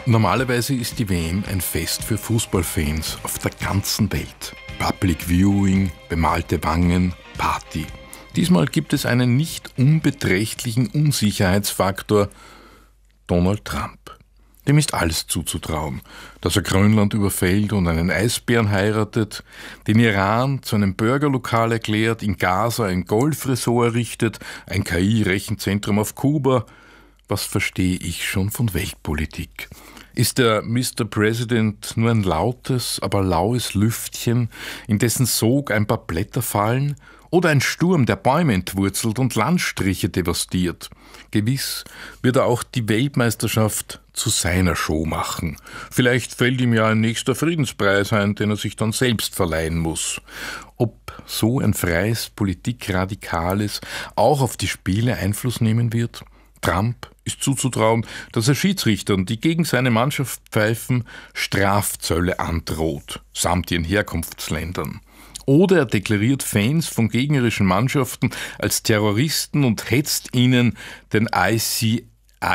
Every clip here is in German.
Normalerweise ist die WM ein Fest für Fußballfans auf der ganzen Welt. Public Viewing, bemalte Wangen, Party. Diesmal gibt es einen nicht unbeträchtlichen Unsicherheitsfaktor: Donald Trump. Dem ist alles zuzutrauen. Dass er Grönland überfällt und einen Eisbären heiratet, den Iran zu einem Burgerlokal erklärt, in Gaza ein Golfresort errichtet, ein KI-Rechenzentrum auf Kuba. Was verstehe ich schon von Weltpolitik? Ist der Mr. President nur ein lautes, aber laues Lüftchen, in dessen Sog ein paar Blätter fallen? Oder ein Sturm, der Bäume entwurzelt und Landstriche devastiert? Gewiss wird er auch die Weltmeisterschaft zu seiner Show machen. Vielleicht fällt ihm ja ein nächster Friedenspreis ein, den er sich dann selbst verleihen muss. Ob so ein freies Politikradikales auch auf die Spiele Einfluss nehmen wird? Trump ist zuzutrauen, dass er Schiedsrichtern, die gegen seine Mannschaft pfeifen, Strafzölle androht, samt ihren Herkunftsländern. Oder er deklariert Fans von gegnerischen Mannschaften als Terroristen und hetzt ihnen den ICI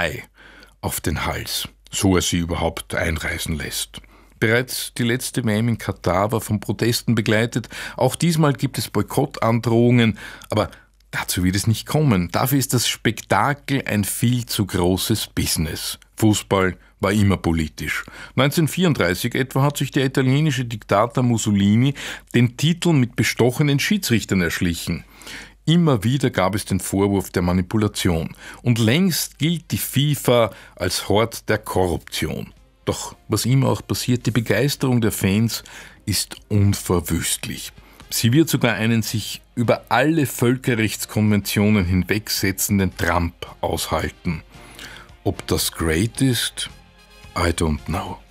auf den Hals, so er sie überhaupt einreisen lässt. Bereits die letzte WM in Katar war von Protesten begleitet. Auch diesmal gibt es Boykottandrohungen, aber dazu wird es nicht kommen. Dafür ist das Spektakel ein viel zu großes Business. Fußball war immer politisch. 1934 etwa hat sich der italienische Diktator Mussolini den Titel mit bestochenen Schiedsrichtern erschlichen. Immer wieder gab es den Vorwurf der Manipulation. Und längst gilt die FIFA als Hort der Korruption. Doch was immer auch passiert, die Begeisterung der Fans ist unverwüstlich. Sie wird sogar einen sich über alle Völkerrechtskonventionen hinwegsetzenden Trump aushalten. Ob das great ist? I don't know.